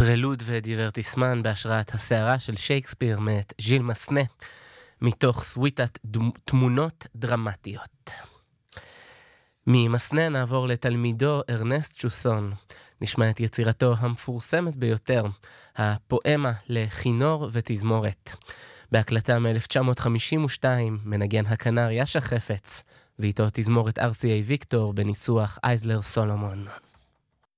פרלוד ודיברטיסמן בהשראת הסערה של שייקספיר מאת ז'יל מסנה, מתוך סוויטת תמונות דרמטיות. ממסנה נעבור לתלמידו ארנסט שוסון. נשמע את יצירתו המפורסמת ביותר, הפואמה לכינור ותזמורת. בהקלטה מ-1952 מנגן הכנר יאשה חפץ, ואיתו תזמורת RCA ויקטור בניצוח אייזלר סולומון.